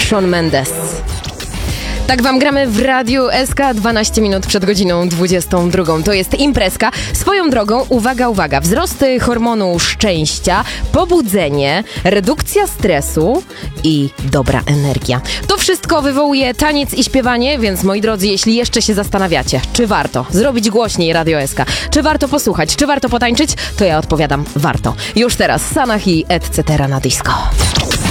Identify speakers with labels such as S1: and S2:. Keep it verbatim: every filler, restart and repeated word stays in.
S1: Shawn Mendes. Tak wam gramy w Radiu S K dwanaście minut przed godziną dwudziestą drugą. To jest imprezka. Swoją drogą, uwaga, uwaga, wzrosty hormonu szczęścia, pobudzenie, redukcja stresu i dobra energia. To wszystko wywołuje taniec i śpiewanie, więc moi drodzy, jeśli jeszcze się zastanawiacie, czy warto zrobić głośniej Radio S K, czy warto posłuchać, czy warto potańczyć, to ja odpowiadam, warto. Już teraz Sanach i et cetera na disco.